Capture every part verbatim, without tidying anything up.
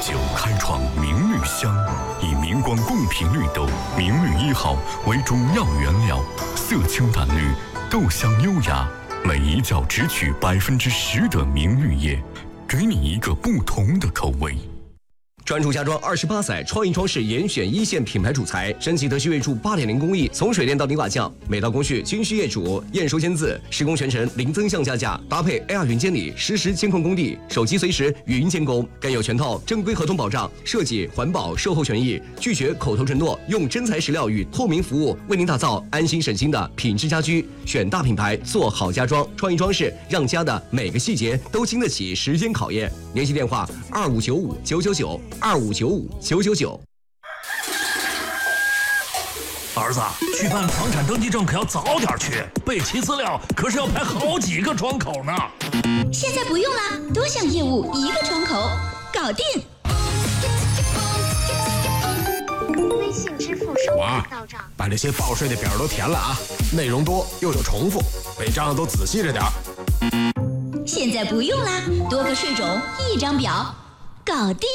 九开创明绿香，以明光共频绿豆明绿一号为主要原料，色清淡绿，豆香优雅，每一角只取百分之十的明绿叶，给你一个不同的口味。 专注家装二十八载，创意装饰严选一线品牌主材，升级德系锐铸 八点零 工艺，从水电到泥瓦匠，每道工序均需业主验收签字，施工全程零增项加价，搭配 A R 云监理，实时监控工地，手机随时语音监工，更有全套正规合同保障，设计、环保、售后权益，拒绝口头承诺，用真材实料与透明服务，为您打造安心省心的品质家居。选大品牌，做好家装，创意装饰，让家的每个细节都经得起时间考验。联系电话：二五九五九九九。二五九五九九九。 儿子，去办房产登记证可要早点去，备齐资料可是要排好几个窗口呢。 现在不用啦，多项业务一个窗口，搞定。 微信支付收款到账。 把这些报税的表都填了啊，内容多又有重复，每张都仔细着点。 现在不用啦，多个税种一张表。搞定！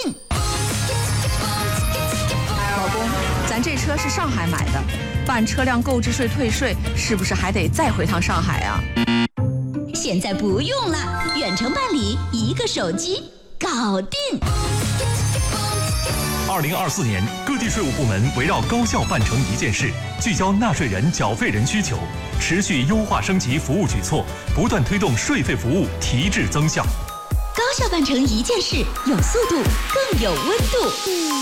老公，咱这车是上海买的，办车辆购置税退税是不是还得再回趟上海啊？ 现在不用了，远程办理，一个手机，搞定！ 二零二四年，各地税务部门围绕高效办成一件事，聚焦纳税人、缴费人需求，持续优化升级服务举措，不断推动税费服务提质增效。 高效办成一件事，有速度，更有温度。